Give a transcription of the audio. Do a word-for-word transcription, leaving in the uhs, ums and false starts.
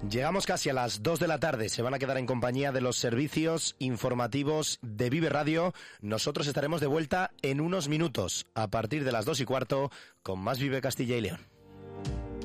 Llegamos casi a las dos de la tarde, se van a quedar en compañía de los servicios informativos de Vive Radio. Nosotros estaremos de vuelta en unos minutos, a partir de las dos y cuarto, con más Vive Castilla y León.